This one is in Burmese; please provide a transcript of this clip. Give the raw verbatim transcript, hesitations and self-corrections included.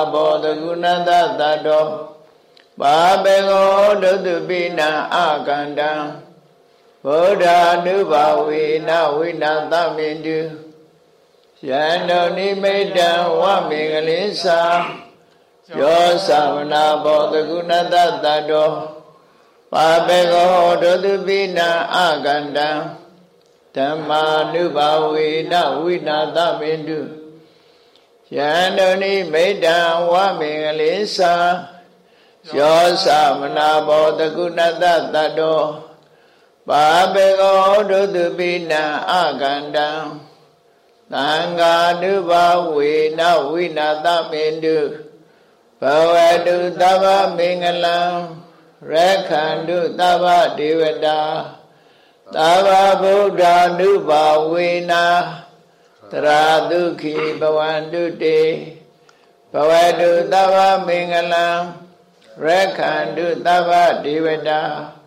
ဘောတကုဏတတတောပါပေကောဒုတုပိနာအာကန္တံဗုဒ္ဓ ानु ဘာဝေနဝိနာသမေတုယန္တောနိမိတံဝမေကလိသာယောသမနာဘောတကုဏတတတောပါပေကောဒုတုပိနာအာကန္တံဓမ္မာ ानु ဘာဝေနဝိနာသမေတုယန္တောနိမိတံဝမေကလိသာယောသမနာဘောတကုဏတတတောပါပေကောဒုတုပိနာအာကန္တံသံဃာ ानु ဘာဝေနဝိနာသမေတုဘဝတုသဗ္ဗမင်္ဂလံရက္ခန္တုသဗ္ဗဒေဝတာသဗ္ဗဗုဒ္ဓ ानु ဘာဝေနတရာဒုက္ခိဘဝန္တုတေဘဝတုသဗ္ဗမင်္ဂလံရက္ခန္တုသဗ္ဗဒေဝတာ